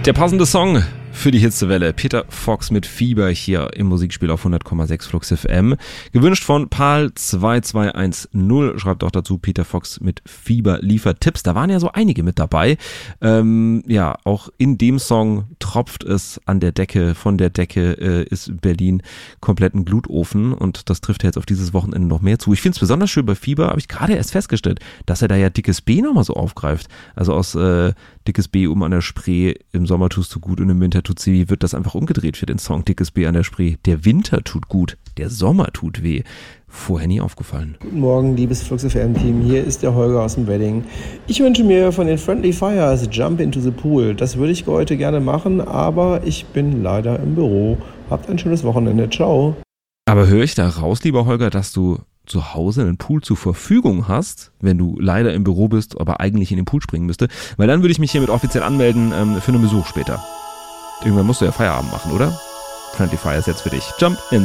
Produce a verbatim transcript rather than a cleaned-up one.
Der passende Song für die Hitzewelle. Peter Fox mit Fieber hier im Musikspiel auf hundert Komma sechs Flux F M. Gewünscht von Paul zwei zwei eins null. Schreibt auch dazu, Peter Fox mit Fieber liefert Tipps. Da waren ja so einige mit dabei. Ähm, ja, auch in dem Song tropft es an der Decke. Von der Decke äh, ist Berlin komplett ein Glutofen. Und das trifft ja jetzt auf dieses Wochenende noch mehr zu. Ich finde es besonders schön bei Fieber, habe ich gerade erst festgestellt, dass er da ja Dickes B nochmal so aufgreift. Also aus äh, Dickes B um an der Spree, im Sommer tust du gut und im Winter tut sie, wird das einfach umgedreht für den Song Dickes B an der Spree. Der Winter tut gut, der Sommer tut weh. Vorher nie aufgefallen. Guten Morgen, liebes Flux F M-Team. Hier ist der Holger aus dem Wedding. Ich wünsche mir von den Friendly Fires Jump into the Pool. Das würde ich heute gerne machen, aber ich bin leider im Büro. Habt ein schönes Wochenende. Ciao. Aber höre ich da raus, lieber Holger, dass du zu Hause einen Pool zur Verfügung hast, wenn du leider im Büro bist, aber eigentlich in den Pool springen müsste? Weil dann würde ich mich hiermit offiziell anmelden ähm, für einen Besuch später. Irgendwann musst du ja Feierabend machen, oder? Friendly Fires jetzt für dich. Jump in